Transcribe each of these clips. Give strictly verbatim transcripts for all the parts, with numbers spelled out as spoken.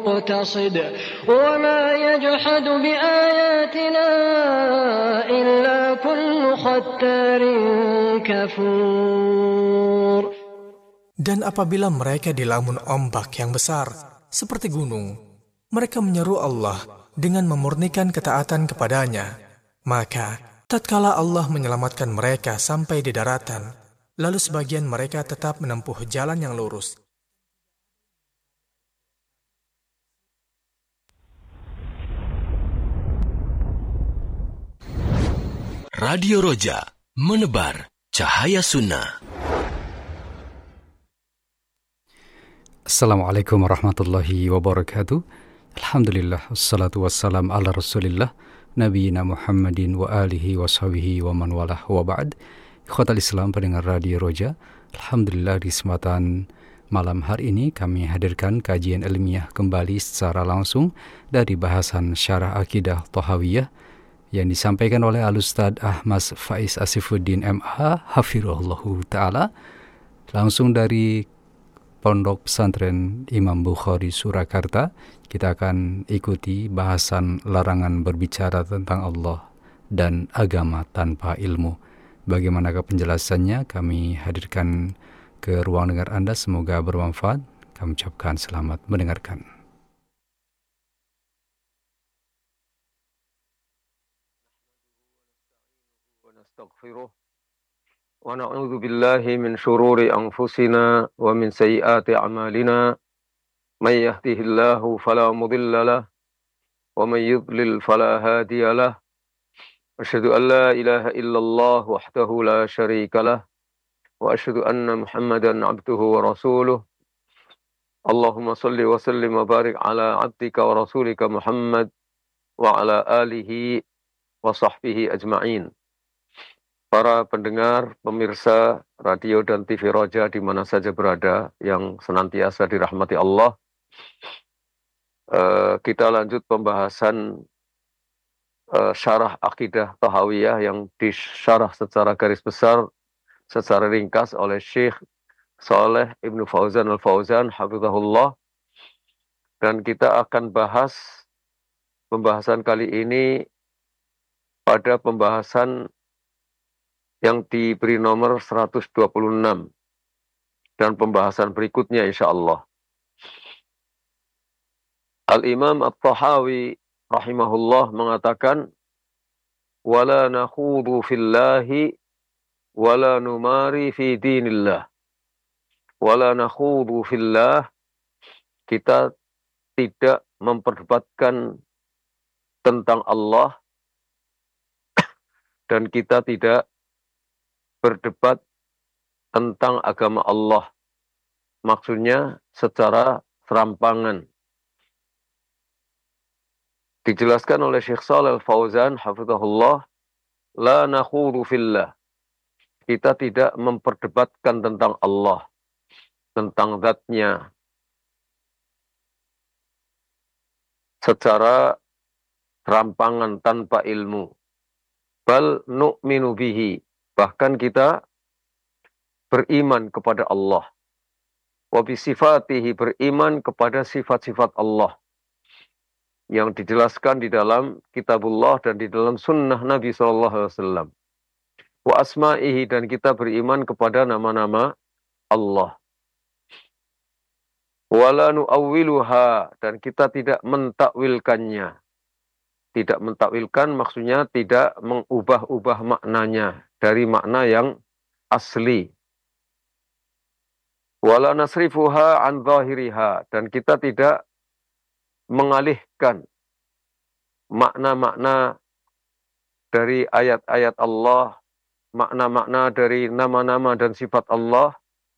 مقتصد وما يجحد بآياتنا إلا كل ختار كفور. Dan apabila mereka dilamun ombak yang besar, seperti gunung, mereka menyeru Allah dengan memurnikan ketaatan kepadanya. Maka, tatkala Allah menyelamatkan mereka sampai di daratan, lalu sebagian mereka tetap menempuh jalan yang lurus. Radio Roja, menebar cahaya sunnah. Assalamualaikum warahmatullahi wabarakatuh. Alhamdulillah, wassalatu wassalam ala rasulillah, nabiyina Muhammadin wa alihi wa sahbihi wa man walah wa ba'd. Ikhwatal Islam pendengar Radio Roja, Alhamdulillah di kesempatan malam hari ini kami hadirkan kajian ilmiah kembali secara langsung dari bahasan Syarah Akidah Thahawiyah yang disampaikan oleh Al-Ustaz Ahmad Faiz Asifuddin M A Hafirullahu Ta'ala, langsung dari Pondok Pesantren Imam Bukhari Surakarta. Kita akan ikuti bahasan larangan berbicara tentang Allah dan agama tanpa ilmu. Bagaimanakah penjelasannya? Kami hadirkan ke ruang dengar Anda, semoga bermanfaat. Kami ucapkan selamat mendengarkan. Wa na'udzu billahi min syururi anfusina wa min sayyiati a'malina. May yahdihillahu fala mudilla lahu wa may yudlil fala hadiya lahu. Asyhadu an la ilaha illallah wahdahu la syarika lahu wa asyhadu anna Muhammadan abduhu wa rasuluh. Allahumma salli wa sallim wa barik ala abdika wa rasulika Muhammad wa ala alihi wa sahbihi ajma'in. Para pendengar, pemirsa radio dan T V Roja di mana saja berada yang senantiasa dirahmati Allah, uh, kita lanjut pembahasan uh, Syarah Akidah Thahawiyah yang disyarah secara garis besar, secara ringkas oleh Syekh Shalih Ibnu Fauzan Al-Fauzan hafizahullah. Dan kita akan bahas pembahasan kali ini pada pembahasan yang diberi nomor seratus dua puluh enam dan pembahasan berikutnya insyaallah. Al-Imam At-Tahawi rahimahullah mengatakan, wala nakhudu fillahi wala numari fi dinillah. Wala nakhudu fillah, kita tidak memperdebatkan tentang Allah dan kita tidak berdebat tentang agama Allah. Maksudnya secara serampangan. Dijelaskan oleh Syekh Shalih Al-Fauzan hafizahullah, la nakhudu fillah. Kita tidak memperdebatkan tentang Allah, tentang zatnya, secara serampangan tanpa ilmu. Bal nu'minu bihi. Bahkan kita beriman kepada Allah. Wa bisifatihi, beriman kepada sifat-sifat Allah yang dijelaskan di dalam kitabullah dan di dalam sunnah Nabi shallallahu alaihi wasallam. Wa asma'ihi, dan kita beriman kepada nama-nama Allah. Wa la nu'awwiluha, dan kita tidak mentakwilkannya. Tidak mentakwilkan maksudnya tidak mengubah-ubah maknanya dari makna yang asli. Wala nasrifuha an zahiriha, dan kita tidak mengalihkan makna-makna dari ayat-ayat Allah, makna-makna dari nama-nama dan sifat Allah,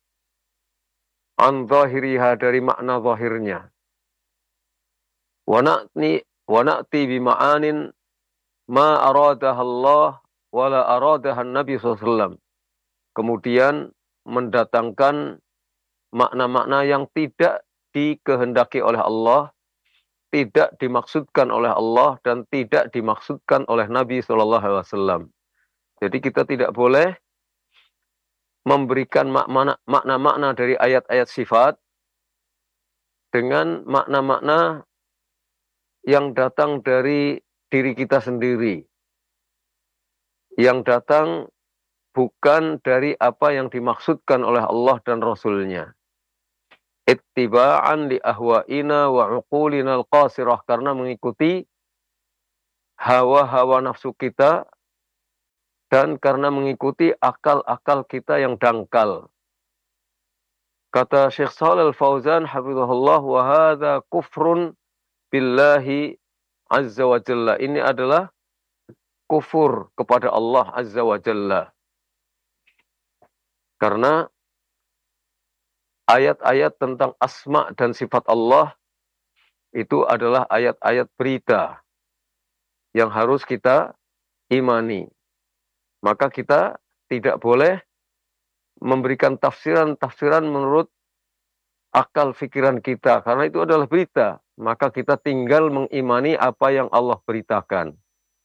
an zahiriha, dari makna zahirnya. Wa na'ni wa na'ti bima'anin ma aradaha Allah wala aradaha Nabi sallallahu alaihi wasallam. Kemudian mendatangkan makna-makna yang tidak dikehendaki oleh Allah, tidak dimaksudkan oleh Allah, dan tidak dimaksudkan oleh Nabi sallallahu alaihi wasallam. Jadi kita tidak boleh memberikan makna-makna dari ayat-ayat sifat dengan makna-makna yang datang dari diri kita sendiri, yang datang bukan dari apa yang dimaksudkan oleh Allah dan Rasul-Nya. Ittiba'an li ahwa'ina wa uqulina al-qasirah, karena mengikuti hawa-hawa nafsu kita dan karena mengikuti akal-akal kita yang dangkal. Kata Syekh Shalih Al-Fauzan hafizahullah, wa hadza kufrun billahi azza wa jalla. Ini adalah kufur kepada Allah azza wa jalla. Karena ayat-ayat tentang asma dan sifat Allah itu adalah ayat-ayat berita yang harus kita imani. Maka kita tidak boleh memberikan tafsiran-tafsiran menurut akal fikiran kita, karena itu adalah berita. Maka kita tinggal mengimani apa yang Allah beritakan.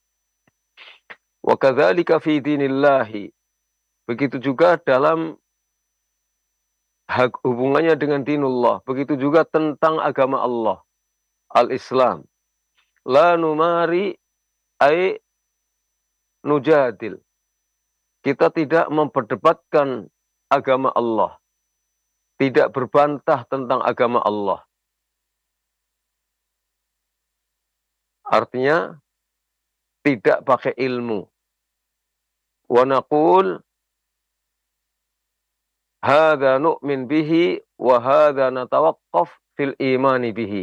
Wa kadzalika fi dinillahi. Begitu juga dalam hubungannya dengan dinullah. Begitu juga tentang agama Allah, al-Islam. La numari ay nujadil. Kita tidak memperdebatkan agama Allah. Tidak berbantah tentang agama Allah. Artinya, tidak pakai ilmu. Wa naqul, hadza nu'min bihi, wa hadza natawaqqaf fil imani bihi.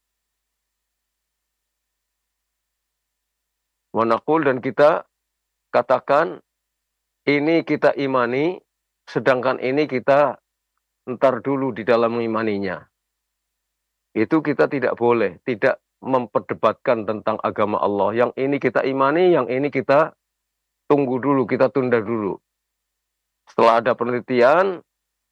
Wa naqul, dan kita katakan, ini kita imani, sedangkan ini kita entar dulu di dalam mengimaninya. Itu kita tidak boleh, tidak memperdebatkan tentang agama Allah. Yang ini kita imani, yang ini kita tunggu dulu, kita tunda dulu. Setelah ada penelitian,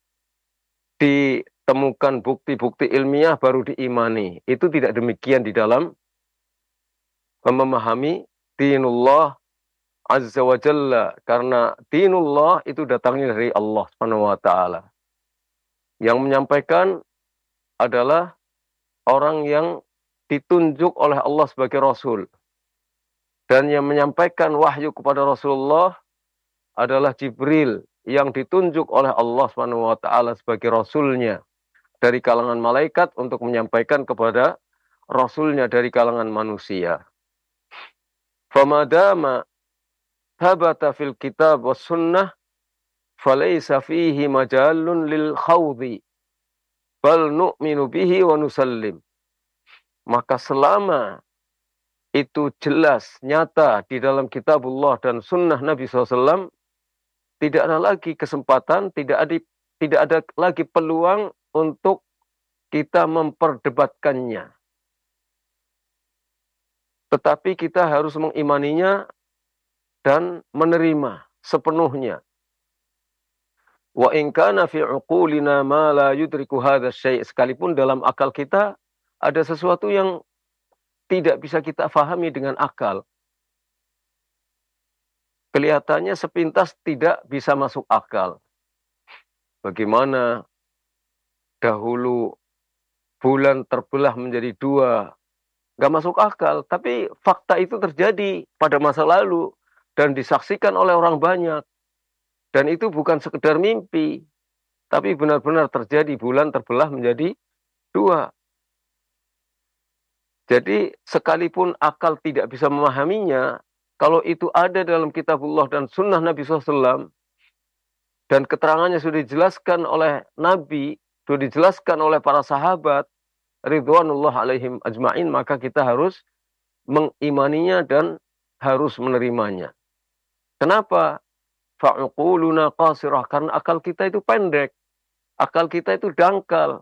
ditemukan bukti-bukti ilmiah baru diimani. Itu tidak demikian di dalam memahami dinullah azza wa jalla. Karena dinullah itu datangnya dari Allah subhanahu wa ta'ala. Yang menyampaikan adalah orang yang ditunjuk oleh Allah sebagai Rasul. Dan yang menyampaikan wahyu kepada Rasulullah adalah Jibril, yang ditunjuk oleh Allah subhanahu wa ta'ala sebagai Rasulnya dari kalangan malaikat untuk menyampaikan kepada Rasulnya dari kalangan manusia. Famadama thabata fil kitab was sunnah falaysa fihi majalun lil khawdi bal nu'minu bihi wa nusallim. Maka selama itu jelas, nyata di dalam kitabullah dan sunnah Nabi shallallahu alaihi wasallam, tidak ada lagi kesempatan, tidak ada, tidak ada lagi peluang untuk kita memperdebatkannya. Tetapi kita harus mengimaninya dan menerima sepenuhnya. Wa in kana fi uqulina ma la yudriku hadha syai', sekalipun dalam akal kita ada sesuatu yang tidak bisa kita fahami dengan akal. Kelihatannya sepintas tidak bisa masuk akal. Bagaimana dahulu bulan terbelah menjadi dua, nggak masuk akal. Tapi fakta itu terjadi pada masa lalu dan disaksikan oleh orang banyak. Dan itu bukan sekedar mimpi, tapi benar-benar terjadi, bulan terbelah menjadi dua. Jadi sekalipun akal tidak bisa memahaminya, kalau itu ada dalam kitabullah dan sunnah Nabi shallallahu alaihi wasallam, dan keterangannya sudah dijelaskan oleh Nabi, sudah dijelaskan oleh para sahabat, ridwanullah alaihim ajma'in, maka kita harus mengimaninya dan harus menerimanya. Kenapa? Fa'uquluna qasirah, karena akal kita itu pendek, akal kita itu dangkal,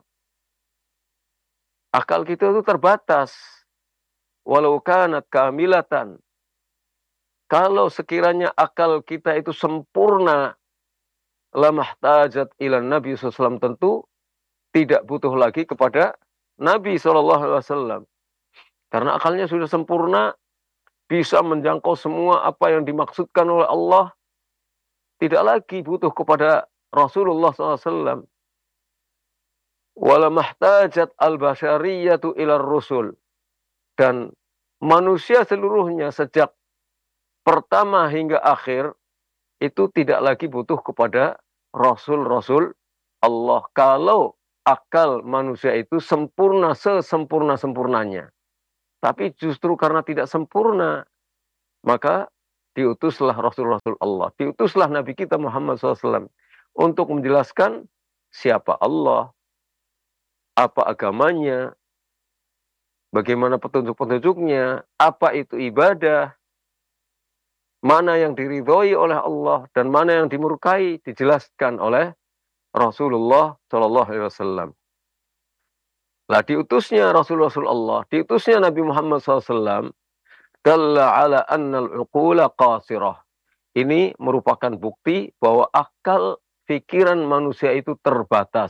akal kita itu terbatas. Walau kanat kamilatan, kalau sekiranya akal kita itu sempurna, lamahtajat ila Nabi shallallahu alaihi wasallam, tentu tidak butuh lagi kepada Nabi shallallahu alaihi wasallam. Karena akalnya sudah sempurna, bisa menjangkau semua apa yang dimaksudkan oleh Allah, tidak lagi butuh kepada Rasulullah shallallahu alaihi wasallam. Wala mahtajat al-bashariyatu ila rusul. Dan manusia seluruhnya sejak pertama hingga akhir itu tidak lagi butuh kepada rasul-rasul Allah. Kalau akal manusia itu sempurna sesempurna-sempurnanya. Tapi justru karena tidak sempurna, maka diutuslah rasul-rasul Allah. Diutuslah Nabi kita Muhammad shallallahu alaihi wasallam untuk menjelaskan siapa Allah, apa agamanya, bagaimana petunjuk-petunjuknya, apa itu ibadah, mana yang diridhoi oleh Allah dan mana yang dimurkai, dijelaskan oleh Rasulullah shallallahu alaihi wasallam. Lah diutusnya Rasul-Rasul Allah, diutusnya Nabi Muhammad shallallahu alaihi wasallam, dalla ala annal uqula qasirah. Ini merupakan bukti bahwa akal pikiran manusia itu terbatas.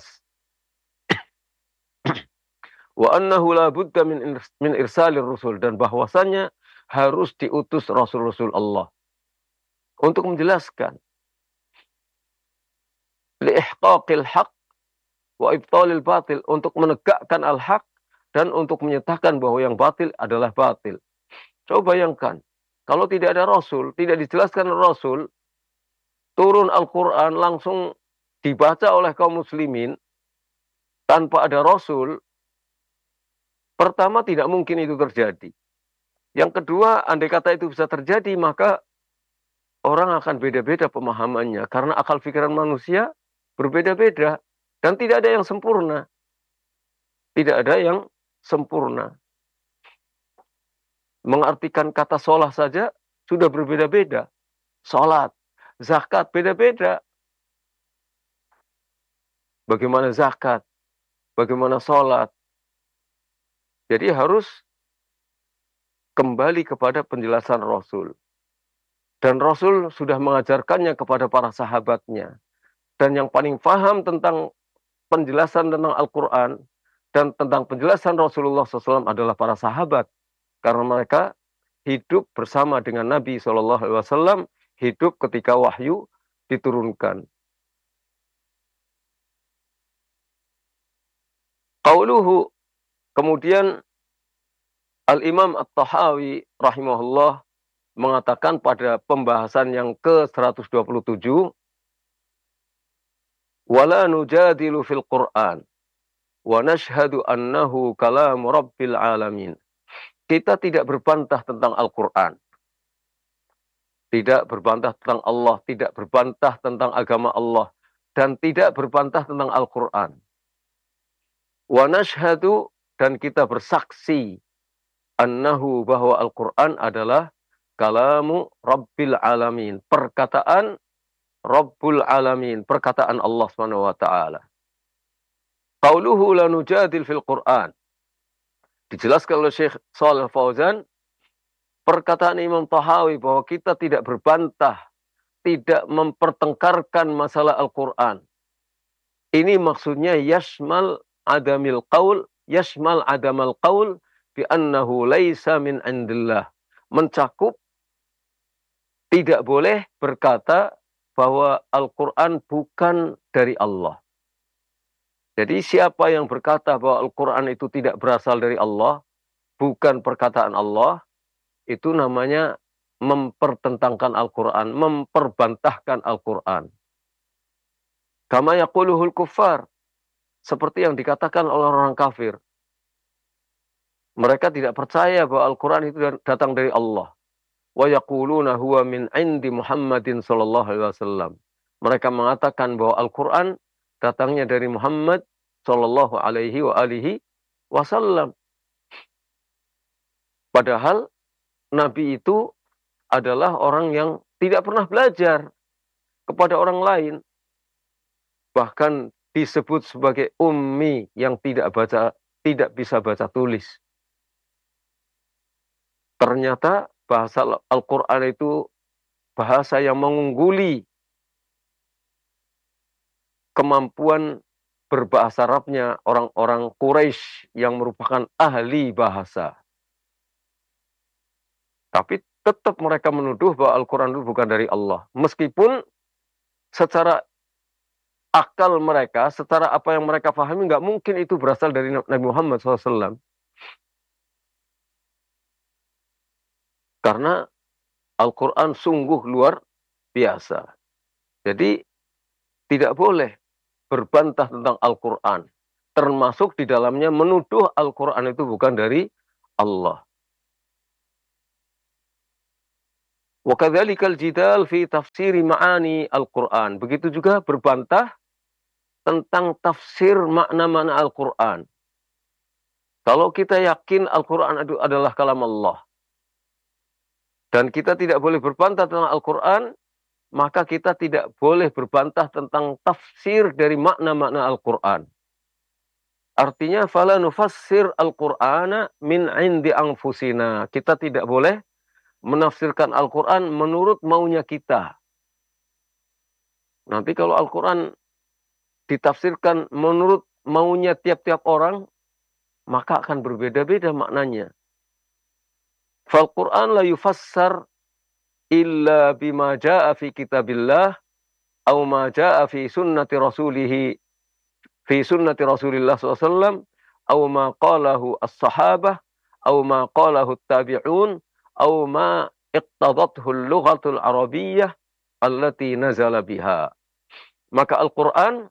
Wa annahu la budda min, min irsalir rusul. Dan bahwasannya harus diutus Rasul-Rasul Allah untuk menjelaskan liihqaqil haq wa ibtalil batil, untuk menegakkan al-haq dan untuk menyatakan bahwa yang batil adalah batil. Coba bayangkan, kalau tidak ada Rasul, tidak dijelaskan Rasul, turun Al-Quran langsung dibaca oleh kaum muslimin tanpa ada Rasul, pertama tidak mungkin itu terjadi. Yang kedua, andai kata itu bisa terjadi, maka orang akan beda-beda pemahamannya. Karena akal pikiran manusia berbeda-beda. Dan tidak ada yang sempurna. Tidak ada yang sempurna. Mengartikan kata sholat saja sudah berbeda-beda. Sholat, zakat, beda-beda. Bagaimana zakat? Bagaimana sholat? Jadi harus kembali kepada penjelasan Rasul. Dan Rasul sudah mengajarkannya kepada para sahabatnya. Dan yang paling paham tentang penjelasan tentang Al-Quran dan tentang penjelasan Rasulullah shallallahu alaihi wasallam adalah para sahabat. Karena mereka hidup bersama dengan Nabi shallallahu alaihi wasallam, hidup ketika wahyu diturunkan. Qauluhu, kemudian Al-Imam At-Tahawi rahimahullah mengatakan pada pembahasan yang ke seratus dua puluh tujuh, wala nujadilu fil Qur'an wa nashhadu annahu kalamu rabbil alamin. Kita tidak berbantah tentang Al-Quran. Tidak berbantah tentang Allah, tidak berbantah tentang agama Allah, dan tidak berbantah tentang Al-Quran. Wa nashhadu, dan kita bersaksi, annahu, bahwa Al-Quran adalah kalamu Rabbil Alamin, perkataan Rabbul Alamin, perkataan Allah subhanahu wa taala. Qauluhu la nujadil fil Quran. Dijelaskan oleh Syekh Shalih Fauzan, perkataan Imam Tahawi bahwa kita tidak berbantah, tidak mempertengkarkan masalah Al-Quran. Ini maksudnya yashmal adamil qaul, yashmal adamal qaul bi annahu laisa min indillah. Mencakup tidak boleh berkata bahwa Al-Quran bukan dari Allah. Jadi siapa yang berkata bahwa Al-Quran itu tidak berasal dari Allah, bukan perkataan Allah, itu namanya mempertentangkan Al-Quran, memperbantahkan Al-Quran. Kama yaquluhul kuffar, seperti yang dikatakan oleh orang kafir. Mereka tidak percaya bahwa Al-Quran itu datang dari Allah. Wa yaquluna huwa min indi Muhammadin sallallahu alaihi wasallam. Mereka mengatakan bahwa Al-Quran datangnya dari Muhammad sallallahu alaihi wa alihi wasallam. Padahal Nabi itu adalah orang yang tidak pernah belajar kepada orang lain. Bahkan disebut sebagai ummi yang tidak baca, tidak bisa baca tulis. Ternyata bahasa Al-Quran itu bahasa yang mengungguli kemampuan berbahasa Arabnya orang-orang Quraisy yang merupakan ahli bahasa. Tapi tetap mereka menuduh bahwa Al-Quran itu bukan dari Allah. Meskipun secara akal mereka, secara apa yang mereka pahami, nggak mungkin itu berasal dari Nabi Muhammad shallallahu alaihi wasallam. Karena Al-Quran sungguh luar biasa. Jadi tidak boleh berbantah tentang Al-Quran. Termasuk di dalamnya menuduh Al-Quran itu bukan dari Allah. Wa kadzalikal jidal fi tafsiri ma'ani Al-Quran. Begitu juga berbantah tentang tafsir makna-makna Al-Quran. Kalau kita yakin Al-Quran itu adalah kalam Allah, dan kita tidak boleh berbantah tentang Al-Quran, maka kita tidak boleh berbantah tentang tafsir dari makna-makna Al-Quran. Artinya, fala nufassir Al-Qur'ana min indi anfusina. Kita tidak boleh menafsirkan Al-Quran menurut maunya kita. Nanti kalau Al-Quran ditafsirkan menurut maunya tiap-tiap orang, maka akan berbeda-beda maknanya. Fal-Quran la yufassar illa bima ja'a fi kitabillah aw ma ja'a fi sunnati rasulih fi sunnati Rasulillah sallallahu alaihi wasallam aw ma qalahu as-sahabah aw ma qalahu at-tabi'un aw ma iqtadathu al-lughatul arabiyyah allati nazala biha. Maka Al-Quran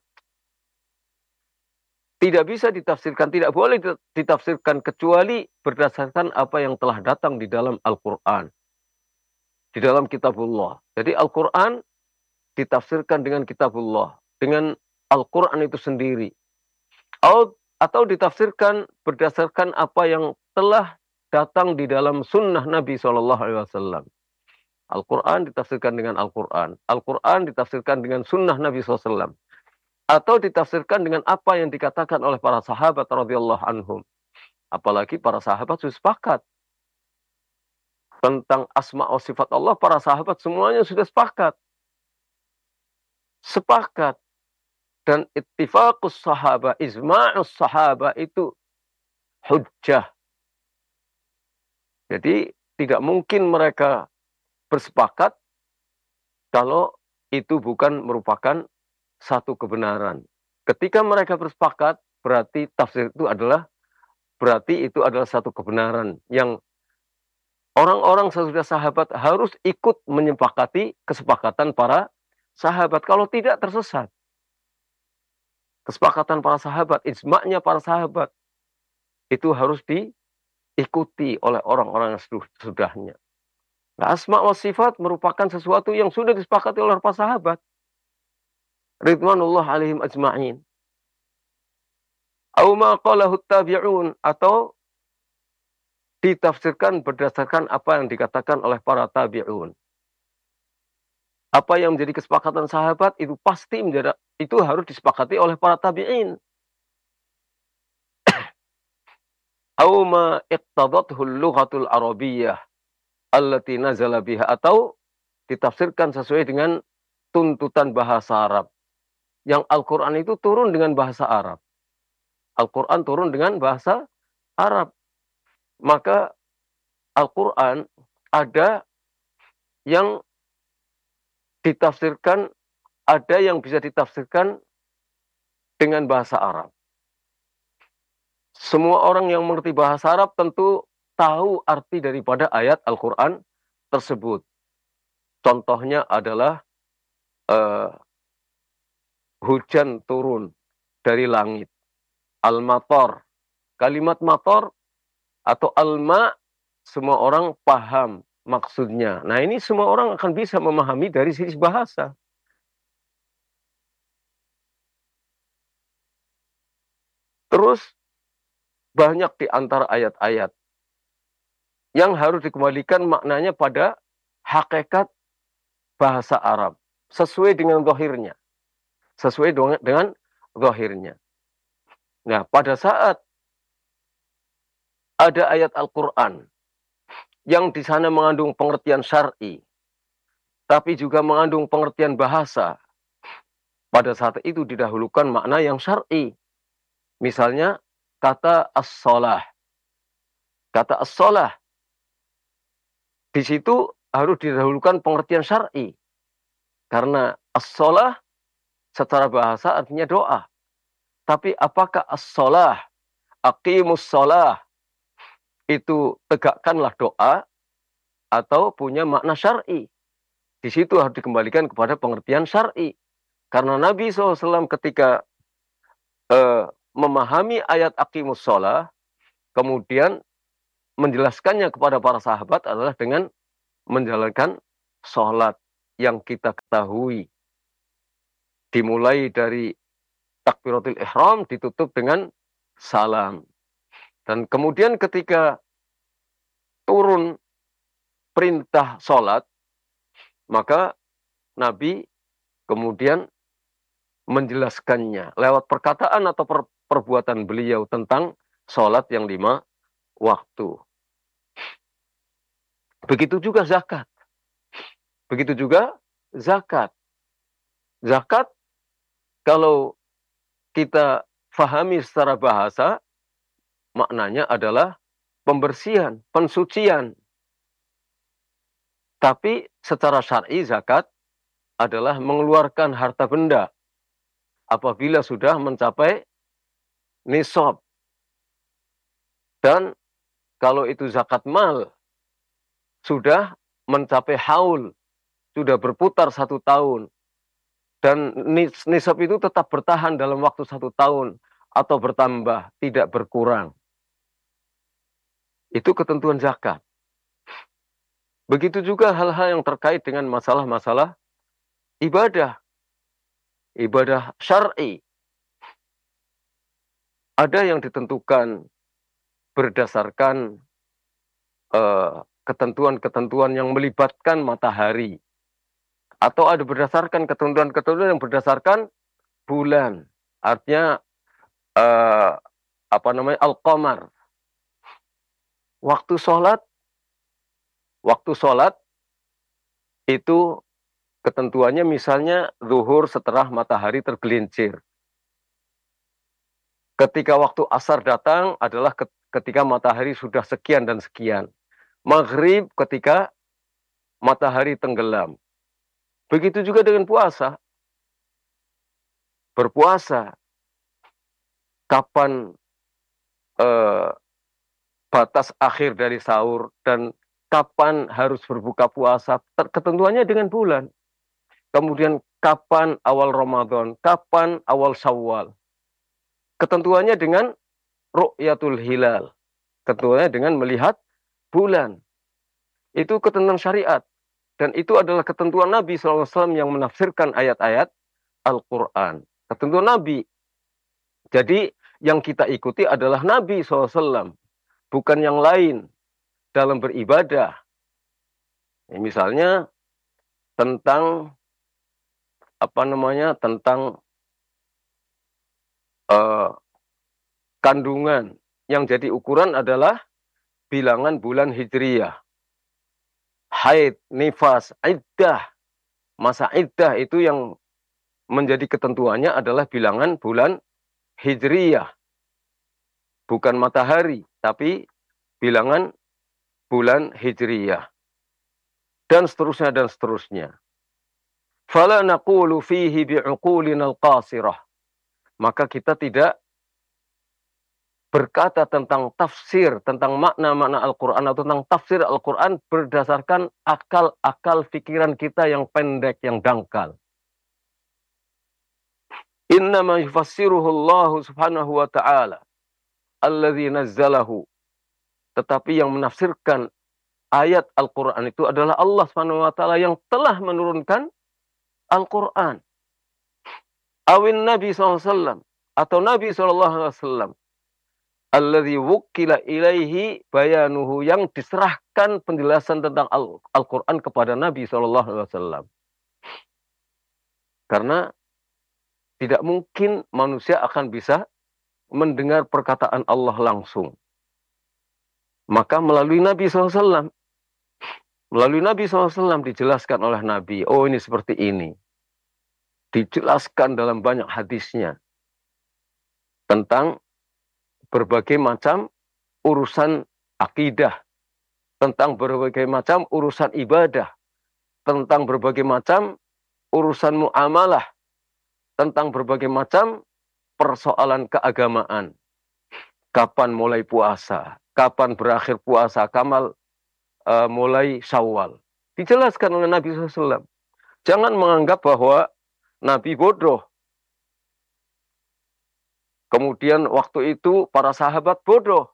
tidak bisa ditafsirkan, tidak boleh ditafsirkan kecuali berdasarkan apa yang telah datang di dalam Al-Quran, di dalam kitabullah. Jadi Al-Quran ditafsirkan dengan kitabullah, dengan Al-Quran itu sendiri. Atau ditafsirkan berdasarkan apa yang telah datang di dalam sunnah Nabi shallallahu alaihi wasallam. Al-Quran ditafsirkan dengan Al-Quran. Al-Quran ditafsirkan dengan sunnah Nabi shallallahu alaihi wasallam. Atau ditafsirkan dengan apa yang dikatakan oleh para sahabat radhiyallahu anhum. Apalagi para sahabat sudah sepakat. Tentang asma wa sifat Allah, para sahabat semuanya sudah sepakat. Sepakat. Dan ittifaqus sahaba, ijma'us sahaba itu hujjah. Jadi tidak mungkin mereka bersepakat kalau itu bukan merupakan satu kebenaran. Ketika mereka bersepakat, berarti tafsir itu adalah berarti itu adalah satu kebenaran yang orang-orang sesudah sahabat harus ikut menyepakati kesepakatan para sahabat. Kalau tidak, tersesat. Kesepakatan para sahabat, ijma'nya para sahabat, itu harus diikuti oleh orang-orang yang sesudahnya. Nah, asma wa sifat merupakan sesuatu yang sudah disepakati oleh para sahabat. Ridwanullah alaihim ajma'in. Aw ma qalahu tabi'un, atau ditafsirkan berdasarkan apa yang dikatakan oleh para tabi'un. Apa yang menjadi kesepakatan sahabat itu pasti menjadi, itu harus disepakati oleh para tabi'in. Aw ma iqtadathu al-lughatul arabiyyah allati nazala biha, atau ditafsirkan sesuai dengan tuntutan bahasa Arab. Yang Al-Quran itu turun dengan bahasa Arab. Al-Quran turun dengan bahasa Arab. Maka Al-Quran ada yang ditafsirkan, ada yang bisa ditafsirkan dengan bahasa Arab. Semua orang yang mengerti bahasa Arab tentu tahu arti daripada ayat Al-Quran tersebut. Contohnya adalah uh, hujan turun dari langit. Al-matar. Kalimat matar atau al-ma, semua orang paham maksudnya. Nah, ini semua orang akan bisa memahami dari sisi bahasa. Terus banyak di antara ayat-ayat yang harus dikembalikan maknanya pada hakikat bahasa Arab, sesuai dengan zahirnya. Sesuai dengan zahirnya. Nah, pada saat ada ayat Al-Quran yang di sana mengandung pengertian syar'i, tapi juga mengandung pengertian bahasa, pada saat itu didahulukan makna yang syar'i. Misalnya, kata as-shalah. Kata as-shalah. Di situ harus didahulukan pengertian syar'i. Karena as-shalah secara bahasa artinya doa. Tapi apakah as-shalah, aqimus shalah, itu tegakkanlah doa, atau punya makna syar'i? Di situ harus dikembalikan kepada pengertian syar'i. Karena Nabi shallallahu alaihi wasallam ketika uh, memahami ayat aqimus shalah, kemudian menjelaskannya kepada para sahabat adalah dengan menjalankan sholat yang kita ketahui. Dimulai dari takbiratul ihram, ditutup dengan salam. Dan kemudian ketika turun perintah sholat, maka Nabi kemudian menjelaskannya lewat perkataan atau per perbuatan beliau tentang sholat yang lima waktu. Begitu juga zakat. Begitu juga zakat. Zakat, kalau kita fahami secara bahasa, maknanya adalah pembersihan, pensucian. Tapi secara syar'i zakat adalah mengeluarkan harta benda apabila sudah mencapai nisab. Dan kalau itu zakat mal, sudah mencapai haul, sudah berputar satu tahun. Dan nisab itu tetap bertahan dalam waktu satu tahun atau bertambah, tidak berkurang. Itu ketentuan zakat. Begitu juga hal-hal yang terkait dengan masalah-masalah ibadah. Ibadah syar'i. Ada yang ditentukan berdasarkan ketentuan-ketentuan uh, yang melibatkan matahari. Atau ada berdasarkan ketentuan-ketentuan yang berdasarkan bulan. Artinya uh, apa namanya al-qamar. Waktu sholat, waktu sholat itu ketentuannya misalnya zuhur setelah matahari tergelincir. Ketika waktu asar datang adalah ketika matahari sudah sekian dan sekian. Maghrib ketika matahari tenggelam. Begitu juga dengan puasa. Berpuasa. Kapan eh, batas akhir dari sahur dan kapan harus berbuka puasa. Ketentuannya dengan bulan. Kemudian kapan awal Ramadan, kapan awal Syawal. Ketentuannya dengan ru'yatul hilal. Ketentuannya dengan melihat bulan. Itu ketentuan syariat. Dan itu adalah ketentuan Nabi shallallahu alaihi wasallam yang menafsirkan ayat-ayat Al-Quran. Ketentuan Nabi. Jadi yang kita ikuti adalah Nabi shallallahu alaihi wasallam. Bukan yang lain dalam beribadah. Ya, misalnya tentang apa namanya tentang uh, kandungan yang jadi ukuran adalah bilangan bulan hijriyah. Haid, nifas, iddah. Masa iddah itu yang menjadi ketentuannya adalah bilangan bulan hijriyah. Bukan matahari, tapi bilangan bulan hijriyah. Dan seterusnya dan seterusnya. Fala naqulu fihi bi'uqulina al-qasirah. Maka kita tidak berkata tentang tafsir, tentang makna-makna Al-Quran atau tentang tafsir Al-Quran berdasarkan akal-akal pikiran kita yang pendek, yang dangkal. Innama yufassiruhu Allah subhanahu wa ta'ala alladzi nazzalahu. Tetapi yang menafsirkan ayat Al-Quran itu adalah Allah subhanahu wa ta'ala yang telah menurunkan Al-Quran. Awin Nabi shallallahu alaihi wasallam atau Nabi shallallahu alaihi wasallam. Alladzi wukkila ilaihi bayanuhu, yang diserahkan penjelasan tentang Al-Quran kepada Nabi shallallahu alaihi wasallam. Karena tidak mungkin manusia akan bisa mendengar perkataan Allah langsung. Maka melalui Nabi shallallahu alaihi wasallam, melalui Nabi shallallahu alaihi wasallam dijelaskan oleh Nabi, oh ini seperti ini. Dijelaskan dalam banyak hadisnya tentang berbagai macam urusan akidah, tentang berbagai macam urusan ibadah, tentang berbagai macam urusan muamalah, tentang berbagai macam persoalan keagamaan. Kapan mulai puasa, kapan berakhir puasa, kapan uh, mulai Syawal. Dijelaskan oleh Nabi shallallahu alaihi wasallam. Jangan menganggap bahwa Nabi bodoh. Kemudian waktu itu para sahabat bodoh.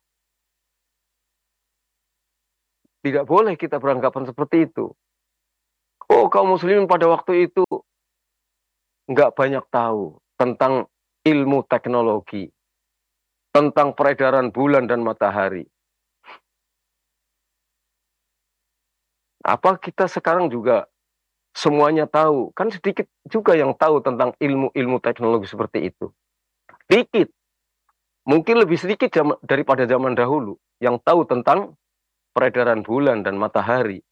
Tidak boleh kita beranggapan seperti itu. Oh, kaum muslimin pada waktu itu nggak banyak tahu tentang ilmu teknologi, tentang peredaran bulan dan matahari. Apa kita sekarang juga semuanya tahu? Kan sedikit juga yang tahu tentang ilmu-ilmu teknologi seperti itu. Sedikit. Mungkin lebih sedikit jam, daripada zaman dahulu yang tahu tentang peredaran bulan dan matahari.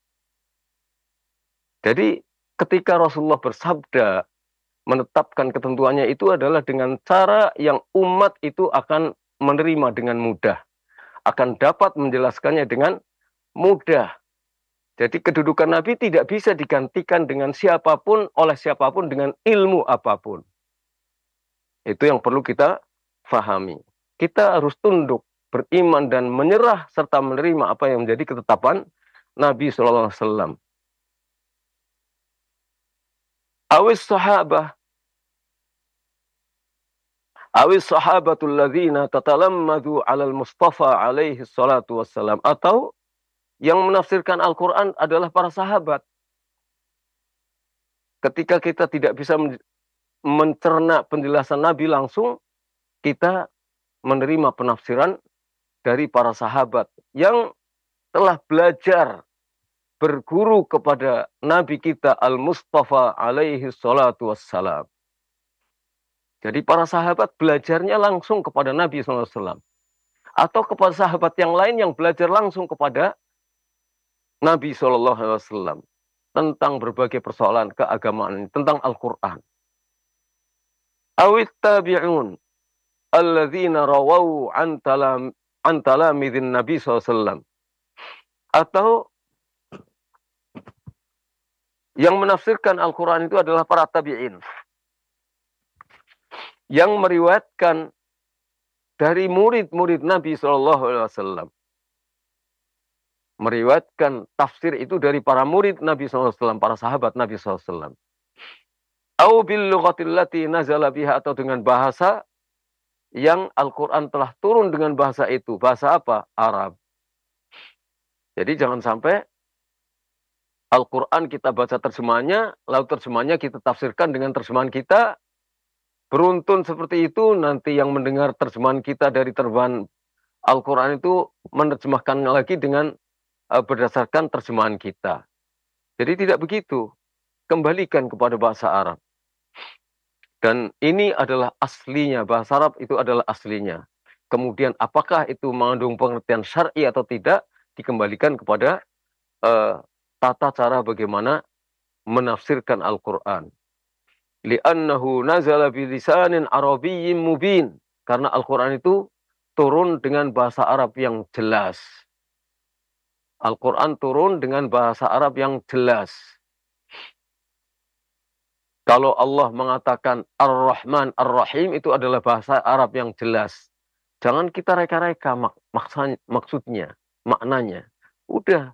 Jadi ketika Rasulullah bersabda, menetapkan ketentuannya itu adalah dengan cara yang umat itu akan menerima dengan mudah. Akan dapat menjelaskannya dengan mudah. Jadi kedudukan Nabi tidak bisa digantikan dengan siapapun, oleh siapapun, dengan ilmu apapun. Itu yang perlu kita fahami. Kita harus tunduk, beriman, dan menyerah, serta menerima apa yang menjadi ketetapan Nabi shallallahu alaihi wasallam. Awis sahabah, awis sahabatul ladzina tatalammadu alal Mustafa alaihi salatu wassalam. Atau yang menafsirkan Al-Quran adalah para sahabat. Ketika kita tidak bisa mencerna penjelasan Nabi langsung, kita menerima penafsiran dari para sahabat yang telah belajar berguru kepada Nabi kita Al-Mustafa alaihi salatu wassalam. Jadi para sahabat belajarnya langsung kepada Nabi shallallahu alaihi wasallam. Atau kepada sahabat yang lain yang belajar langsung kepada Nabi shallallahu alaihi wasallam tentang berbagai persoalan keagamaan, tentang Al-Quran. Awit tabi'un alladzina rawau an talam an talamidin Nabi shallallahu alaihi wasallam. Atau yang menafsirkan Al-Quran itu adalah para tabi'in, yang meriwayatkan dari murid-murid Nabi shallallahu alaihi wasallam. Meriwayatkan tafsir itu dari para murid Nabi shallallahu alaihi wasallam, para sahabat Nabi shallallahu alaihi wasallam. Au bil lughatil lati nazala biha, atau dengan bahasa yang Al-Quran telah turun dengan bahasa itu. Bahasa apa? Arab. Jadi jangan sampai Al-Quran kita baca terjemahannya, lalu terjemahannya kita tafsirkan dengan terjemahan kita. Beruntun seperti itu, nanti yang mendengar terjemahan kita dari terjemahan Al-Quran itu menerjemahkan lagi dengan uh, berdasarkan terjemahan kita. Jadi tidak begitu. Kembalikan kepada bahasa Arab. Dan ini adalah aslinya, bahasa Arab itu adalah aslinya. Kemudian apakah itu mengandung pengertian syar'i atau tidak, dikembalikan kepada uh, tata cara bagaimana menafsirkan Al-Quran. Li'annahu nazala bilisanin arabiyyin mubin. Karena Al-Quran itu turun dengan bahasa Arab yang jelas. Al-Quran turun dengan bahasa Arab yang jelas. Kalau Allah mengatakan Ar-Rahman, Ar-Rahim, itu adalah bahasa Arab yang jelas. Jangan kita reka-reka mak maksudnya, maknanya. Udah.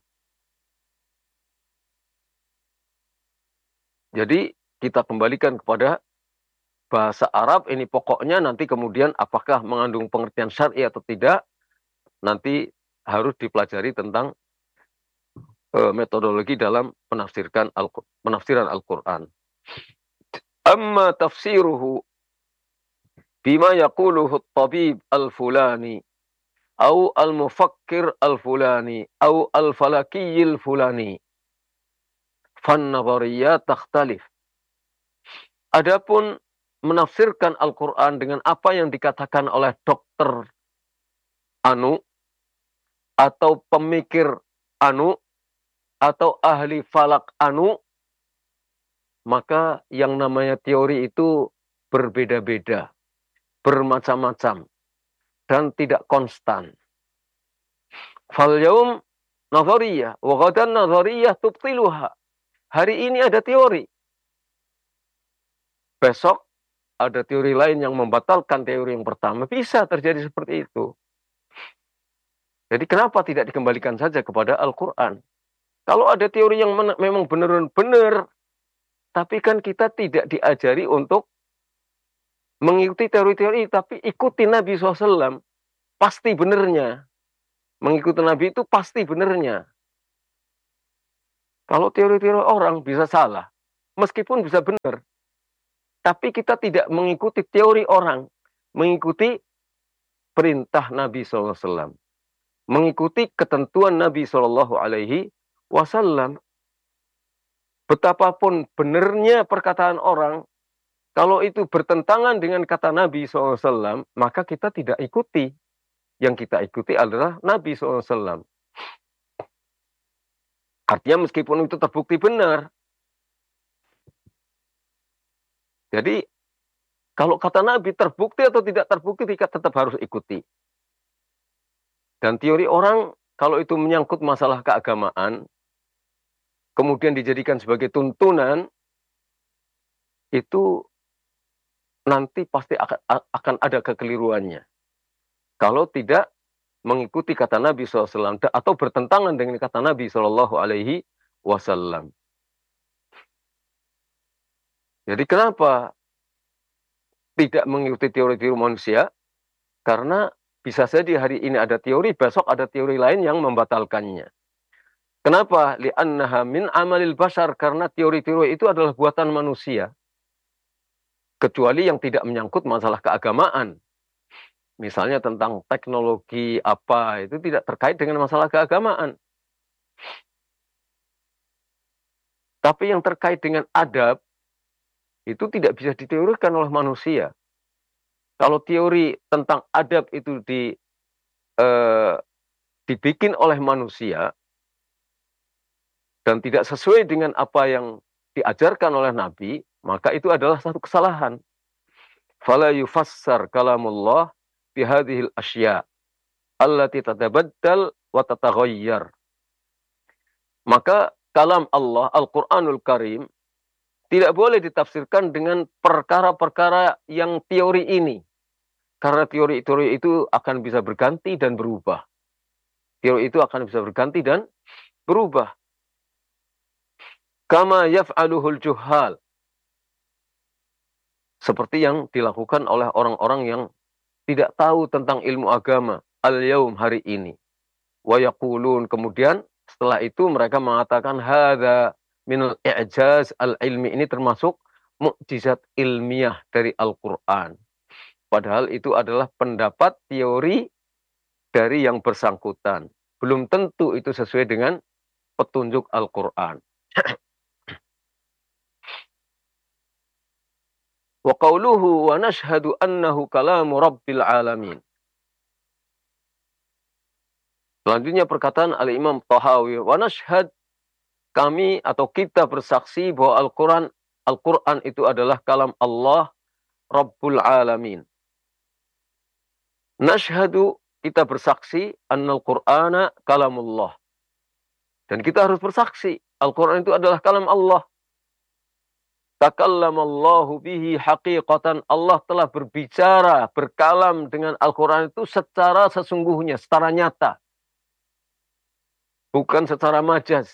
Jadi kita kembalikan kepada bahasa Arab, ini pokoknya, nanti kemudian apakah mengandung pengertian syar'i atau tidak, nanti harus dipelajari tentang uh, metodologi dalam penafsirkan Al penafsiran Al-Quran. Amma tafsiruhu bima yaquluhu at-tabib al-fulani au al-mufakkir al-fulani au al-falaki al-fulani fan-nadhariyat takhtalif. Adapun menafsirkan Al-Quran dengan apa yang dikatakan oleh dokter anu, atau pemikir anu, atau ahli falak anu, maka yang namanya teori itu berbeda-beda, bermacam-macam, dan tidak konstan. Fal yaum nadhariyah, wa ghadan nadhariyah tubtiluha. Hari ini ada teori, besok ada teori lain yang membatalkan teori yang pertama, bisa terjadi seperti itu. Jadi kenapa tidak dikembalikan saja kepada Al-Quran? Kalau ada teori yang memang benar-benar, tapi kan kita tidak diajari untuk mengikuti teori-teori, tapi ikuti Nabi shallallahu alaihi wasallam, pasti benernya. Mengikuti Nabi itu pasti benernya. Kalau teori-teori orang bisa salah, meskipun bisa benar, tapi kita tidak mengikuti teori orang, mengikuti perintah Nabi shallallahu alaihi wasallam, mengikuti ketentuan Nabi shallallahu alaihi wasallam. Betapapun benarnya perkataan orang, kalau itu bertentangan dengan kata Nabi shallallahu alaihi wasallam, maka kita tidak ikuti. Yang kita ikuti adalah Nabi shallallahu alaihi wasallam. Artinya meskipun itu terbukti benar. Jadi, kalau kata Nabi terbukti atau tidak terbukti, kita tetap harus ikuti. Dan teori orang, kalau itu menyangkut masalah keagamaan, kemudian dijadikan sebagai tuntunan, itu nanti pasti akan, akan ada kekeliruannya. Kalau tidak mengikuti kata Nabi shallallahu alaihi wasallam atau bertentangan dengan kata Nabi shallallahu alaihi wasallam. Jadi kenapa tidak mengikuti teori-teori manusia? Karena bisa saja hari ini ada teori, besok ada teori lain yang membatalkannya. Kenapa? Li'annaha min amalil bashar, karena teori-teori itu adalah buatan manusia. Kecuali yang tidak menyangkut masalah keagamaan. Misalnya tentang teknologi apa, itu tidak terkait dengan masalah keagamaan. Tapi yang terkait dengan adab, itu tidak bisa diteorikan oleh manusia. Kalau teori tentang adab itu di, eh, dibikin oleh manusia, dan tidak sesuai dengan apa yang diajarkan oleh Nabi, maka itu adalah satu kesalahan. Fala yufassar kalamullah bihadhil asya allati tatabaddal wa tataghayyar. Maka kalam Allah, Al-Qur'anul Karim, tidak boleh ditafsirkan dengan perkara-perkara yang teori ini. Karena teori-teori itu akan bisa berganti dan berubah. Teori itu akan bisa berganti dan berubah. Kama yaf'aluhul juhal. Seperti yang dilakukan oleh orang-orang yang tidak tahu tentang ilmu agama. Al-yaum, hari ini. Wa yaqulun, kemudian setelah itu mereka mengatakan hadza minal i'jaz al-ilmi, ini termasuk mukjizat ilmiah dari Al-Quran. Padahal itu adalah pendapat teori dari yang bersangkutan. Belum tentu itu sesuai dengan petunjuk Al-Quran. Wa qawluhu wa nashhadu annahu kalamu rabbil alamin. Selanjutnya perkataan Al-Imam Tahawi, wa nashhad, kami atau kita bersaksi bahwa Al-Quran Al-Quran itu adalah kalam Allah Rabbul Alamin. Nashhadu, kita bersaksi, annal Qur'ana kalamullah. Dan kita harus bersaksi, Al-Quran itu adalah kalam Allah. Takallamallahu bihi haqiqatan, Allah telah berbicara, berkalam dengan Al-Quran itu secara sesungguhnya, secara nyata. Bukan secara majaz.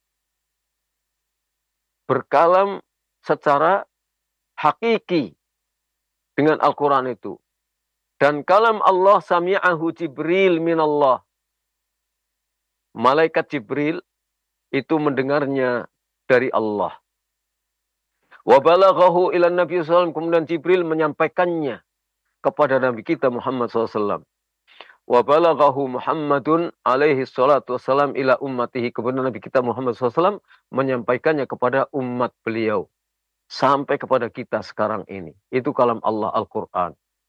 Berkalam secara hakiki dengan Al-Quran itu. Dan kalam Allah sami'ahu Jibril minallah. Malaikat Jibril itu mendengarnya dari Allah. Wa balaghahu ila Nabi sallallahu alaihi wasallam, kemudian Jibril menyampaikannya kepada Nabi kita Muhammad sallallahu alaihi wasallam. Wa balaghahu Muhammadun alaihi salatu wassalam ila ummatihi, kemudian Nabi kita Muhammad sallallahu alaihi wasallam menyampaikannya kepada umat beliau. Sampai kepada kita sekarang ini. Itu kalam Allah Al-Quran.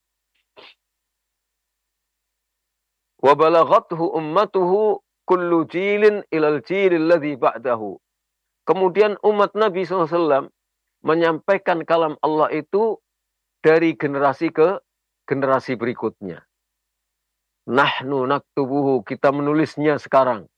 Wa balaghathu ummatuhu kullu jilin ilal jilil ladzi ba'dahu. Kemudian umat Nabi sallallahu alaihi wasallam menyampaikan kalam Allah itu dari generasi ke generasi berikutnya. Nahnu naktubuhu, kita menulisnya sekarang.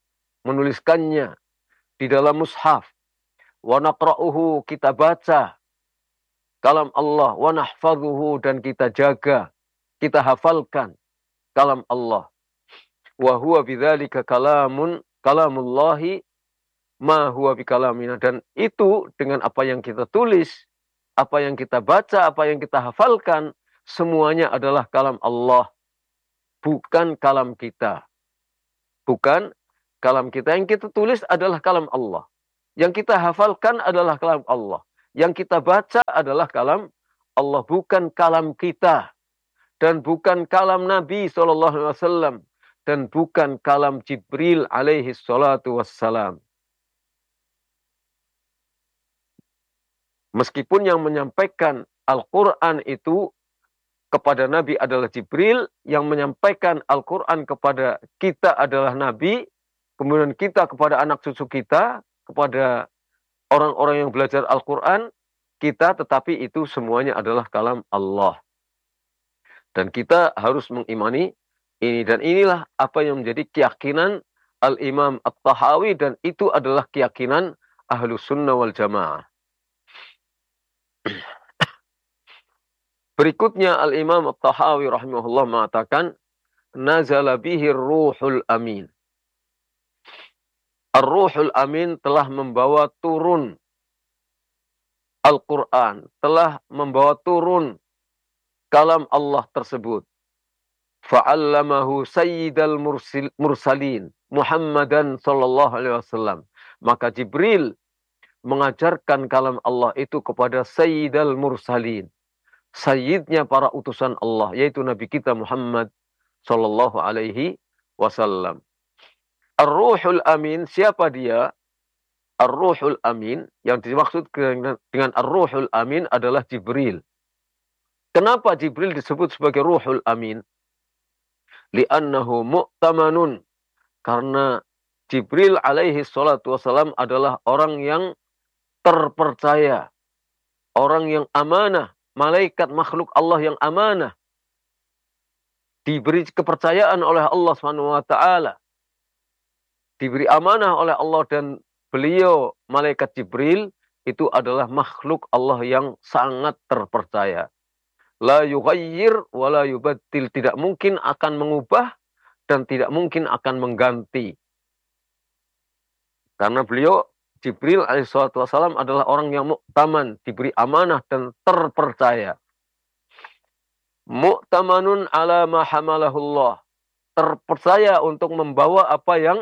Menuliskannya di dalam mushaf. Wa naqra'uhu, kita baca. kalam Allah, wa nahfadhuhu, dan kita jaga, kita hafalkan kalam Allah. Wa huwa bidzalika kalamun kalamullahi ma huwa bikalamina, dan itu dengan apa yang kita tulis, apa yang kita baca, apa yang kita hafalkan, semuanya adalah kalam Allah, bukan kalam kita. Bukan kalam kita. Yang kita tulis adalah kalam Allah. Yang kita hafalkan adalah kalam Allah. Yang kita baca adalah kalam Allah, bukan kalam kita. Dan bukan kalam Nabi shallallahu alaihi wasallam. Dan bukan kalam Jibril alaihi salatu wassalam. Meskipun yang menyampaikan Al-Quran itu kepada Nabi adalah Jibril, yang menyampaikan Al-Quran kepada kita adalah Nabi, kemudian kita kepada anak cucu kita, kepada orang-orang yang belajar Al-Quran, kita, tetapi itu semuanya adalah kalam Allah. Dan kita harus mengimani ini, dan inilah apa yang menjadi keyakinan Al-Imam At-Tahawi, dan itu adalah keyakinan Ahlus Sunnah wal Jamaah. Berikutnya Al-Imam At-Tahawi rahimahullah mengatakan, nazala bihi ruhul amin. Ar-ruhul amin telah membawa turun Al-Quran, telah membawa turun kalam Allah tersebut. Fa'allamahu sayyidal mursalin Muhammadan sallallahu alaihi wasallam. Maka Jibril mengajarkan kalam Allah itu kepada sayyidal mursalin, sayyidnya para utusan Allah, yaitu Nabi kita Muhammad sallallahu alaihi wasallam. Ar-Ruhul Amin, siapa dia? Ar-Ruhul Amin, yang dimaksud dengan Ar-Ruhul Amin adalah Jibril. Kenapa Jibril disebut sebagai Ruhul Amin? Li'annahu mu'tamanun. Karena Jibril alaihi salatu wassalam adalah orang yang terpercaya, orang yang amanah, malaikat makhluk Allah yang amanah, diberi kepercayaan oleh Allah subhanahu wa taala, diberi amanah oleh Allah, dan beliau malaikat Jibril itu adalah makhluk Allah yang sangat terpercaya. La yughayyir wa la yubaddil, tidak mungkin akan mengubah dan tidak mungkin akan mengganti. Karena beliau Jibril alaihi salatu wasallam adalah orang yang mu'taman, diberi amanah dan terpercaya. Mu'tamanun ala ma hamalahullah, terpercaya untuk membawa apa yang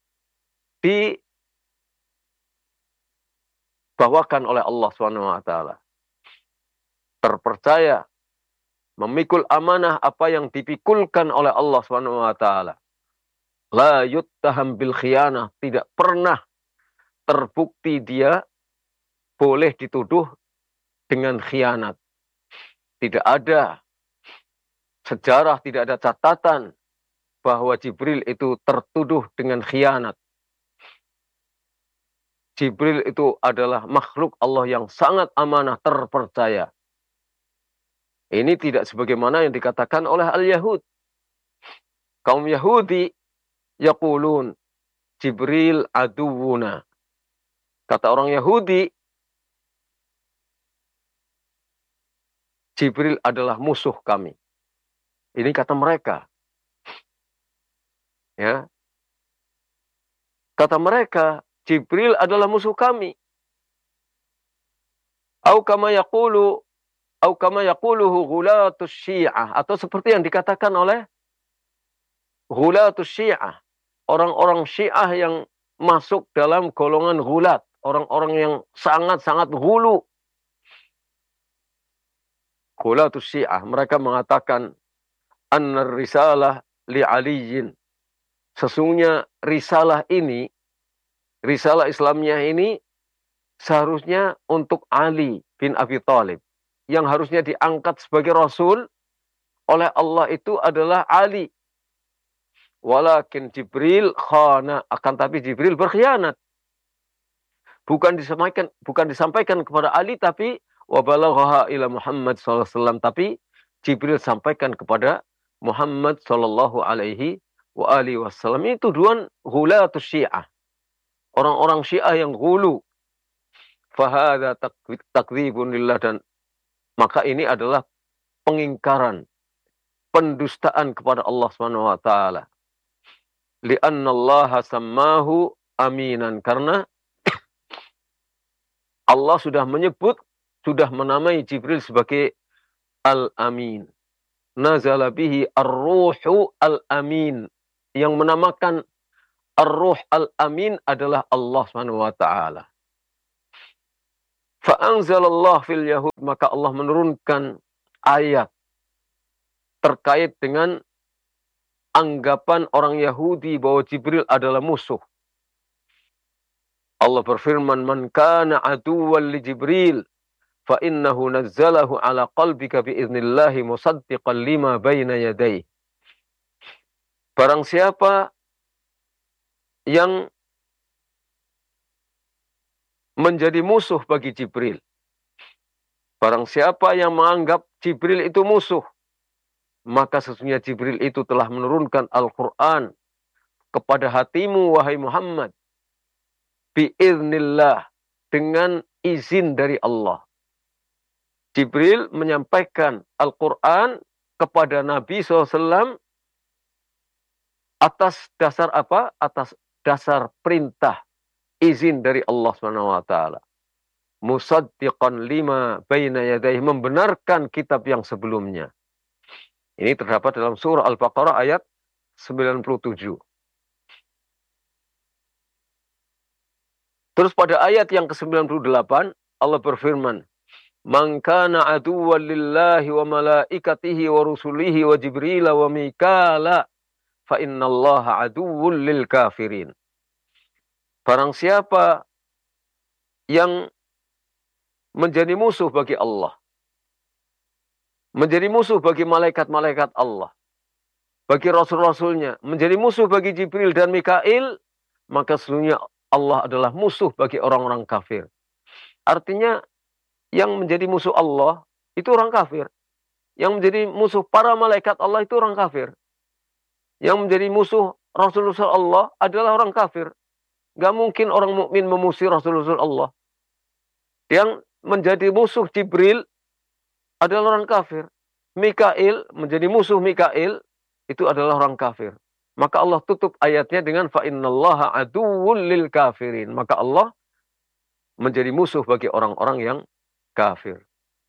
dibawakan oleh Allah subhanahu wa taala. Terpercaya memikul amanah apa yang dipikulkan oleh Allah subhanahu wa taala. La yuttaham bil khiyanah, tidak pernah terbukti dia boleh dituduh dengan khianat. Tidak ada sejarah, tidak ada catatan bahwa Jibril itu tertuduh dengan khianat. Jibril itu adalah makhluk Allah yang sangat amanah, terpercaya. Ini tidak sebagaimana yang dikatakan oleh al-Yahud. Kaum Yahudi yaqulun Jibril aduwuna. Kata orang Yahudi, Jibril adalah musuh kami. Ini kata mereka. Ya. Kata mereka, Jibril adalah musuh kami. Au kama yaqulu au kama yaquluhu ghulatus Syiah, atau seperti yang dikatakan oleh ghulatus Syiah, orang-orang Syiah yang masuk dalam golongan ghulat, orang-orang yang sangat-sangat ghulu. Ghulatus Syiah, mereka mengatakan annar risalah li aliyin, sesungguhnya risalah ini, risalah Islamnya ini seharusnya untuk Ali bin Abi Thalib. Yang harusnya diangkat sebagai Rasul oleh Allah itu adalah Ali. Walakin Jibril khana, akan tapi Jibril berkhianat. Bukan disampaikan, bukan disampaikan kepada Ali, tapi wabalaghaha ila Muhammad sallallahu alaihi wasallam, tapi Jibril sampaikan kepada Muhammad sallallahu alaihi wa alihi wasallam. Itu tuduhan ghulatus Syiah. Orang-orang Syiah yang ghulu. Fahadha takdzibun lillah, dan Maka ini adalah pengingkaran, pendustaan kepada Allah Subhanahu wa taala. Li'anna Allah sammahu aminan, karena Allah sudah menyebut, sudah menamai Jibril sebagai Al-Amin. Nazala bihi ar-ruhu al-amin. Yang menamakan ar-ruh al-amin adalah Allah Subhanahu wa taala. Fa'anzalallah fil Yahud, maka Allah menurunkan ayat terkait dengan anggapan orang Yahudi bahwa Jibril adalah musuh. Allah berfirman, "Man kana aduwwan li Jibril fa innahu nazzalahu ala qalbika bi idznillah musaddiqan lima baina yadayhi." Barang siapa yang menjadi musuh bagi Jibril, barang siapa yang menganggap Jibril itu musuh, maka sesungguhnya Jibril itu telah menurunkan Al-Quran kepada hatimu, wahai Muhammad, biiznillah, dengan izin dari Allah. Jibril menyampaikan Al-Quran kepada Nabi shallallahu alaihi wasallam atas dasar apa? Atas dasar perintah, izin dari Allah subhanahu wa taala. Musaddiqan lima baina yadayhi, membenarkan kitab yang sebelumnya. Ini terdapat dalam surah Al-Baqarah ayat sembilan puluh tujuh. Terus pada ayat yang ke sembilan puluh delapan, Allah berfirman, "Man kana aduwwan lillahi wa malaikatihi wa rusulihi wa Jibril wa Mikala, fa innallaha aduwwun lil kafirin." Barang siapa yang menjadi musuh bagi Allah, menjadi musuh bagi malaikat-malaikat Allah, bagi rasul-rasulnya, menjadi musuh bagi Jibril dan Mikail, maka sesungguhnya Allah adalah musuh bagi orang-orang kafir. Artinya, yang menjadi musuh Allah itu orang kafir. Yang menjadi musuh para malaikat Allah itu orang kafir. Yang menjadi musuh Rasul-Rasul Allah adalah orang kafir. Gak mungkin orang mukmin memusuhi Rasul-Rasul Allah. Yang menjadi musuh Jibril adalah orang kafir. Mikail, menjadi musuh Mikail, itu adalah orang kafir. Maka Allah tutup ayatnya dengan fa innallaha aduwwul lil kafirin. Maka Allah menjadi musuh bagi orang-orang yang kafir.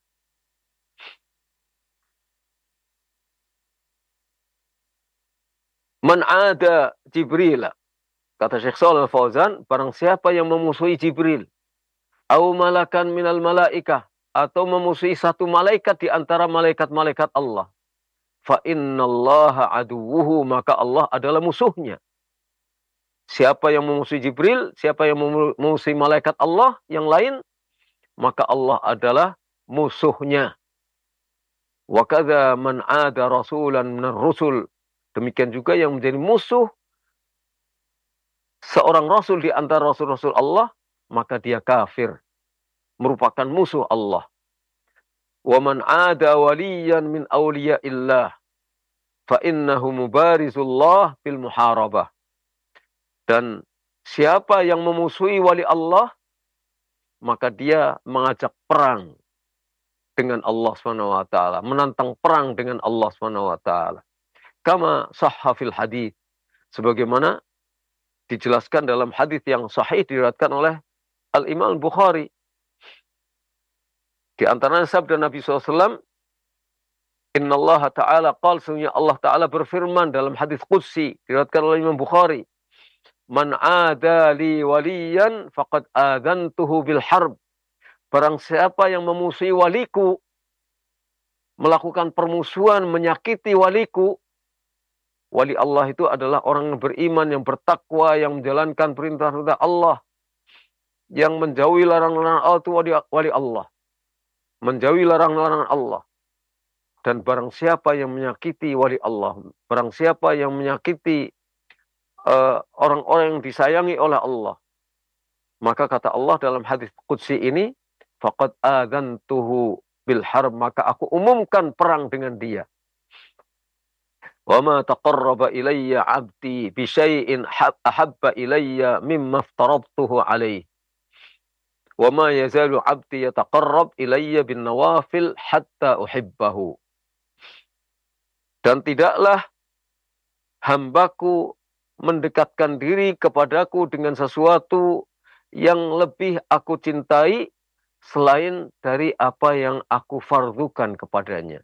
Man ada Jibril, kata Syekh Shalal Fauzan, barang siapa yang memusuhi Jibril, au malakan minal malaikah, atau memusuhi satu malaikat di antara malaikat-malaikat Allah, fa innallaha aduwwuhu, maka Allah adalah musuhnya. Siapa yang memusuhi Jibril, siapa yang memusuhi malaikat Allah yang lain, maka Allah adalah musuhnya. Wa kadza man ada rasulan minar rusul, demikian juga yang menjadi musuh seorang rasul di antara rasul-rasul Allah, maka dia kafir, merupakan musuh Allah. Wa man ada waliyan min awliyaillah fa innahu mubarizullah bil muharabah. Dan siapa yang memusuhi wali Allah, maka dia mengajak perang dengan Allah subhanahu wa taala, menantang perang dengan Allah subhanahu wa taala. Kama sahha fil hadits, sebagaimana dijelaskan dalam hadis yang sahih diriwayatkan oleh Al-Imam Bukhari. Di antaranya sabda Nabi shallallahu alaihi wasallam, Inna Allah Ta'ala qal, sesungguhnya Allah Ta'ala berfirman dalam hadis Qudsi, diriwayatkan oleh Imam Bukhari, Man ada li waliyan faqad adantuhu bil harb. Barang siapa yang memusuhi waliku, melakukan permusuhan, menyakiti waliku. Wali Allah itu adalah orang yang beriman, yang bertakwa, yang menjalankan perintah-perintah Allah, yang menjauhi larangan-larangan Allah, itu wali, wali Allah. Menjauhi larangan-larangan Allah. Dan barang siapa yang menyakiti wali Allah, barang siapa yang menyakiti uh, orang-orang yang disayangi oleh Allah, maka kata Allah dalam hadis Qudsi ini, faqad adantuhu bil harb, maka aku umumkan perang dengan dia. Wa ma taqarraba ilayya 'abdi bi syai'in ahabba ilayya mimma aftaradtuhu alayhi. Wa ma yazalu 'abdi yataqarrab ilayya bin nawafil hatta uhibbahu. Dan tidaklah hambaku mendekatkan diri kepadaku dengan sesuatu yang lebih aku cintai selain dari apa yang aku fardukan kepadanya.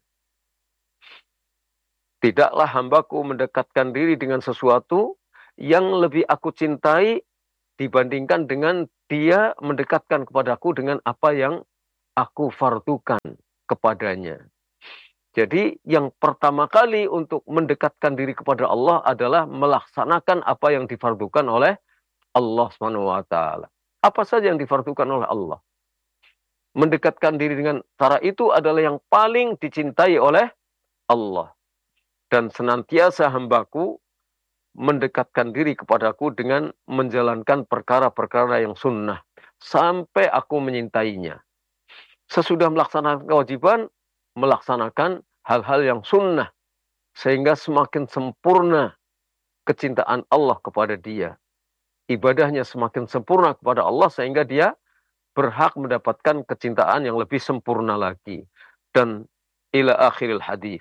Tidaklah hambaku mendekatkan diri dengan sesuatu yang lebih aku cintai dibandingkan dengan dia mendekatkan kepadaku dengan apa yang aku fardukan kepadanya. Jadi yang pertama kali untuk mendekatkan diri kepada Allah adalah melaksanakan apa yang difardukan oleh Allah subhanahu wa taala. Apa saja yang difardukan oleh Allah. Mendekatkan diri dengan cara itu adalah yang paling dicintai oleh Allah. Dan senantiasa hambaku mendekatkan diri kepadaku dengan menjalankan perkara-perkara yang sunnah. Sampai aku menyintainya. Sesudah melaksanakan kewajiban, melaksanakan hal-hal yang sunnah. Sehingga semakin sempurna kecintaan Allah kepada dia. Ibadahnya semakin sempurna kepada Allah sehingga dia berhak mendapatkan kecintaan yang lebih sempurna lagi. Dan ila akhiril hadis.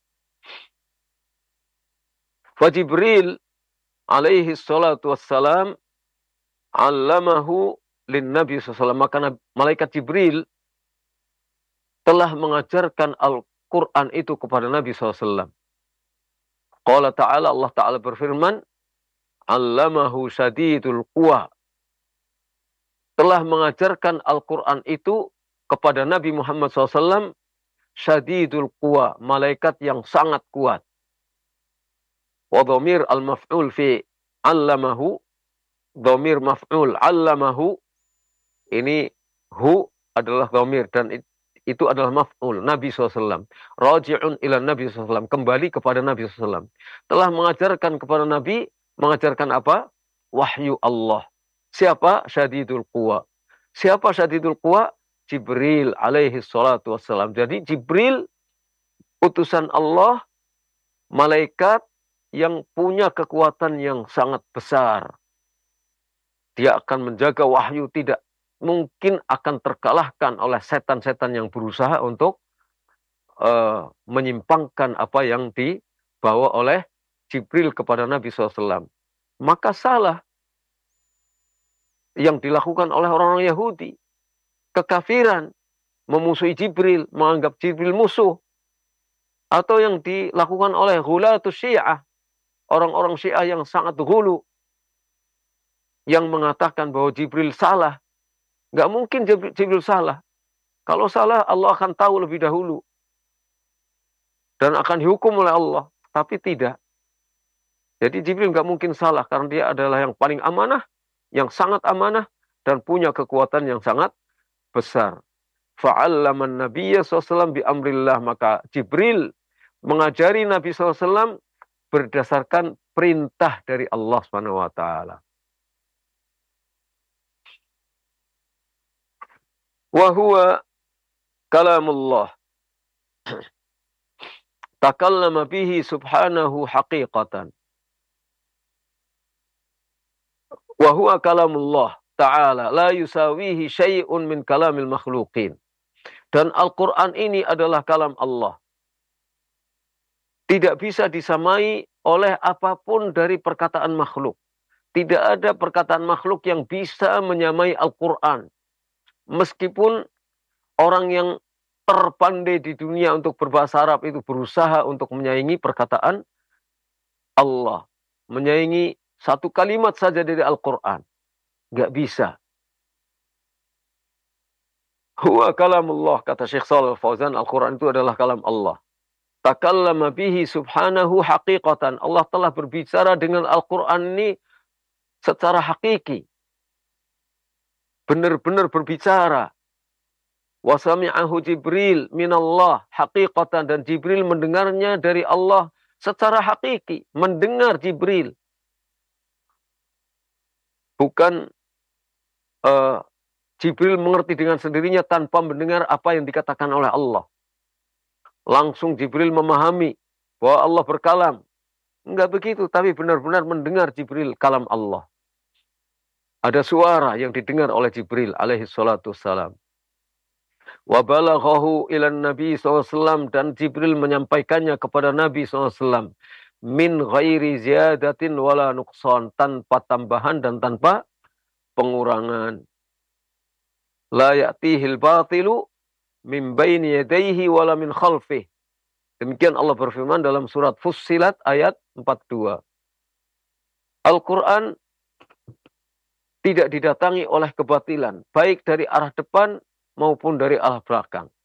Fa Jibril alaihi salatu wassalam allamahu lin Nabi sallallahu alaihi wasallam. Maka malaikat Jibril telah mengajarkan Al-Quran itu kepada Nabi sallallahu alaihi wasallam. Qala ta'ala, Allah Ta'ala berfirman, allamahu syadidul quwa. Telah mengajarkan Al-Quran itu kepada Nabi Muhammad sallallahu alaihi wasallam, syadidul quwa, malaikat yang sangat kuat. Wa dhamir al-maf'ul fi allamahu, dhamir maf'ul allamahu, ini hu adalah dhamir dan itu adalah maf'ul, Nabi sallallahu alaihi wasallam. Raji'un ila Nabi sallallahu alaihi wasallam, kembali kepada Nabi sallallahu alaihi wasallam. Telah mengajarkan kepada Nabi, mengajarkan apa? Wahyu Allah. Siapa? Syadidul quwa. Siapa syadidul quwa? Jibril alaihi salatu wassalam. Jadi Jibril, utusan Allah, malaikat yang punya kekuatan yang sangat besar. Dia akan menjaga wahyu, tidak mungkin akan terkalahkan oleh setan-setan yang berusaha untuk uh, menyimpangkan apa yang dibawa oleh Jibril kepada Nabi sallallahu alaihi wasallam. Maka salah yang dilakukan oleh orang-orang Yahudi. Kekafiran, memusuhi Jibril, menganggap Jibril musuh. Atau yang dilakukan oleh ghulatus syiah, orang-orang Syiah yang sangat ghulu, yang mengatakan bahwa Jibril salah. Nggak mungkin Jibril salah. Kalau salah, Allah akan tahu lebih dahulu. Dan akan dihukum oleh Allah. Tapi tidak. Jadi Jibril nggak mungkin salah, karena dia adalah yang paling amanah, yang sangat amanah, dan punya kekuatan yang sangat besar. Fa'allaman Nabiyya sallallahu alaihi wasallam bi amrillah. Maka Jibril mengajari Nabi sallallahu alaihi wasallam berdasarkan perintah dari Allah subhanahu wa taala. Wa huwa kalamullah. Takallama bihi subhanahu haqiqatan. Wa huwa kalamullah ta'ala la yusawihi syai'un min kalamil makhluqin. Dan Al-Quran ini adalah kalam Allah. Tidak bisa disamai oleh apapun dari perkataan makhluk. Tidak ada perkataan makhluk yang bisa menyamai Al-Quran. Meskipun orang yang terpandai di dunia untuk berbahasa Arab itu berusaha untuk menyaingi perkataan Allah. Menyaingi satu kalimat saja dari Al-Quran. Nggak bisa. Huwa kalamullah, kata Syekh Shalih Al-Fauzan, Al-Quran itu adalah kalam Allah. Takallama bihi subhanahu haqiqatan. Allah telah berbicara dengan Al-Quran ini secara hakiki. Benar-benar berbicara. Wa sami'ahu Jibril minallah haqiqatan. Dan Jibril mendengarnya dari Allah secara hakiki. Mendengar Jibril. Bukan uh, Jibril mengerti dengan sendirinya tanpa mendengar apa yang dikatakan oleh Allah. Langsung Jibril memahami bahwa Allah berkalam. Enggak begitu, tapi benar-benar mendengar Jibril kalam Allah. Ada suara yang didengar oleh Jibril alaihi salatu wassalam. Wa balaghahu ilan Nabi shallallahu alaihi wasallam, dan Jibril menyampaikannya kepada Nabi shallallahu alaihi wasallam min ghairi ziyadatin wala nuqsan, tanpa tambahan dan tanpa pengurangan. La ya'tihil batilu min baini yadayhi wala min khalfih. Demikian Allah berfirman dalam surat Fussilat ayat empat puluh dua. Al-Quran tidak didatangi oleh kebatilan, baik dari arah depan maupun dari arah belakang.